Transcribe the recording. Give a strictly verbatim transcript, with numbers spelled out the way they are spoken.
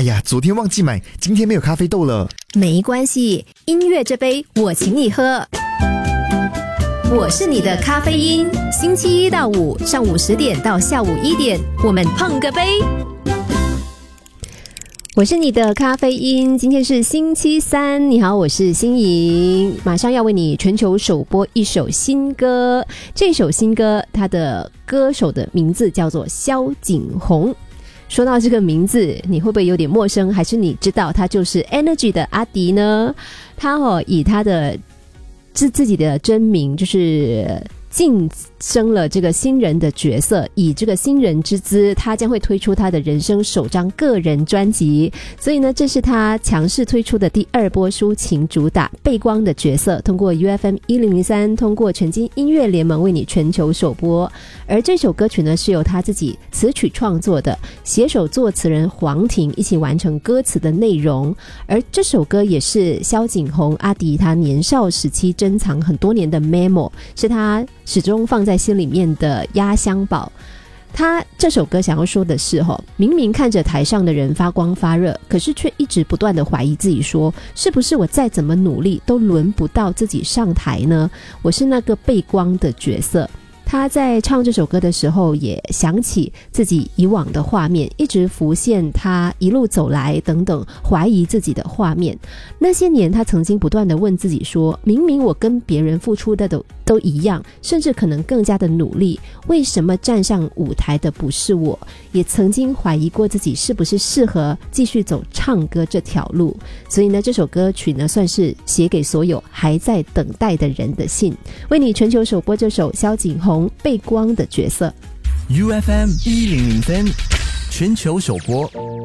哎呀，昨天忘记买，今天没有咖啡豆了。 没关系，音乐这杯我请你喝。我是你的咖啡因，星期一到五上午十点到下午一点，我们碰个杯。我是你的咖啡因，今天是星期三，你好，我是欣莹，马上要为你全球首播一首新歌。这首新歌，它的歌手的名字叫做萧景宏。说到这个名字，你会不会有点陌生？还是你知道他就是 Energy 的阿迪呢？他哦，以他的自自己的真名就是晋升了这个新人的角色，以这个新人之姿，他将会推出他的人生首张个人专辑，所以呢，这是他强势推出的第二波抒情主打背光的角色，通过 U F M 一零零三，通过全金音乐联盟为你全球首播。而这首歌曲呢，是由他自己词曲创作的，携手作词人黄婷一起完成歌词的内容。而这首歌也是萧景宏阿迪他年少时期珍藏很多年的 memo， 是他始终放在心里面的压箱宝。他这首歌想要说的是、哦、明明看着台上的人发光发热，可是却一直不断的怀疑自己，说是不是我再怎么努力都轮不到自己上台呢？我是那个背光的角色。他在唱这首歌的时候也想起自己以往的画面，一直浮现他一路走来等等怀疑自己的画面。那些年他曾经不断地问自己说，明明我跟别人付出的都都一样，甚至可能更加的努力，为什么站上舞台的不是我？也曾经怀疑过自己是不是适合继续走唱歌这条路。所以呢，这首歌曲呢算是写给所有还在等待的人的信。为你全球首播这首萧景宏背光的角色。 U F M 一零零三全球首播